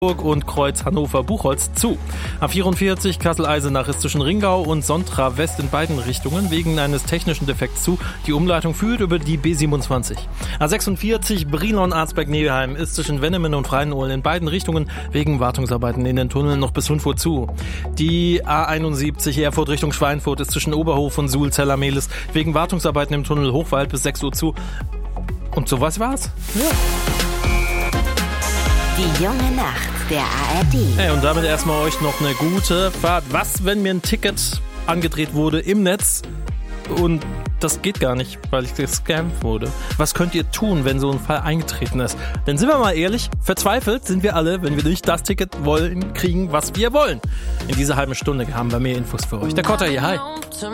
und Kreuz Hannover-Buchholz zu. A44 Kassel-Eisenach ist zwischen Ringau und Sontra West in beiden Richtungen wegen eines technischen Defekts zu. Die Umleitung führt über die B27. A46 Brilon-Arzberg-Nebenheim ist zwischen Wennemen und Freien-Uhlen in beiden Richtungen wegen Wartungsarbeiten in den Tunneln noch bis 5 Uhr zu. Die A71 Erfurt Richtung Schweinfurt ist zwischen Oberhof und Suhl-Zellermehlis wegen Wartungsarbeiten im Tunnel Hochwald bis 6 Uhr zu. Und sowas war's. Ja. Die junge Nacht der ARD. Hey, und damit erstmal euch noch eine gute Fahrt. Was, wenn mir ein Ticket angedreht wurde im Netz und das geht gar nicht, weil ich gescammt wurde? Was könnt ihr tun, wenn so ein Fall eingetreten ist? Denn sind wir mal ehrlich, verzweifelt sind wir alle, wenn wir nicht das Ticket kriegen, was wir wollen. In dieser halben Stunde haben wir mehr Infos für euch. Der Kotter hier, hi.